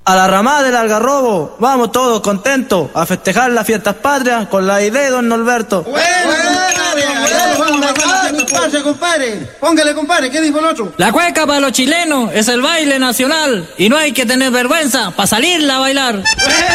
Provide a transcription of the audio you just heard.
A la ramada del Algarrobo, vamos todos contentos a festejar las fiestas patrias con la idea de don Norberto. Compadre. Póngale, compadre, ¿qué dijo el otro? La cueca para los chilenos es el baile nacional y no hay que tener vergüenza para salirla a bailar.